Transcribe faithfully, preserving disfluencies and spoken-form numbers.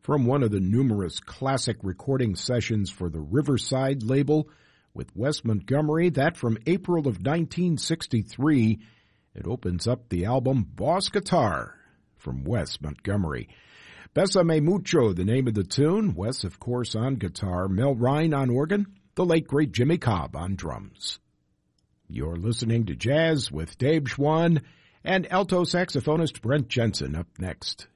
from one of the numerous classic recording sessions for the Riverside label with Wes Montgomery, that from April of nineteen sixty-three. It opens up the album Boss Guitar from Wes Montgomery. Bésame Mucho, the name of the tune. Wes, of course, on guitar. Mel Rhine on organ. The late, great Jimmy Cobb on drums. You're listening to Jazz with Dave Schwann and alto saxophonist Brent Jensen up next.